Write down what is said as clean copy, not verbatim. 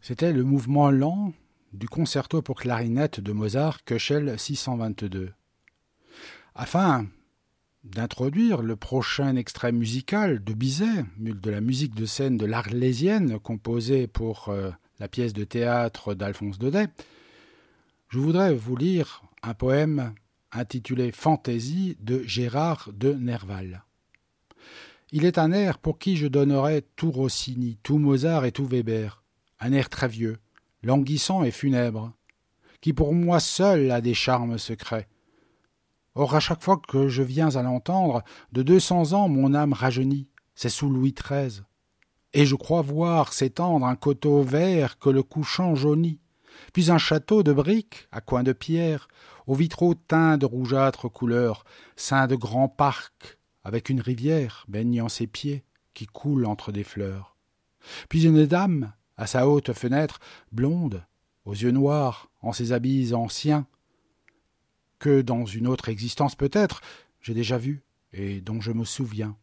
C'était le mouvement lent du concerto pour clarinette de Mozart, Köchel 622. Afin d'introduire le prochain extrait musical de Bizet, de la musique de scène de l'Arlésienne, composée pour la pièce de théâtre d'Alphonse Daudet, je voudrais vous lire un poème intitulé Fantaisie de Gérard de Nerval. Il est un air pour qui je donnerais tout Rossini, tout Mozart et tout Weber, un air très vieux, languissant et funèbre, qui pour moi seul a des charmes secrets. Or, à chaque fois que je viens à l'entendre, de 200 ans mon âme rajeunit, c'est sous Louis XIII. Et je crois voir s'étendre un coteau vert que le couchant jaunit, puis un château de briques à coins de pierre, aux vitraux teints de rougeâtre couleur, ceint de grands parcs, avec une rivière baignant ses pieds qui coule entre des fleurs. Puis une dame, à sa haute fenêtre, blonde, aux yeux noirs, en ses habits anciens, que dans une autre existence peut-être j'ai déjà vue et dont je me souviens.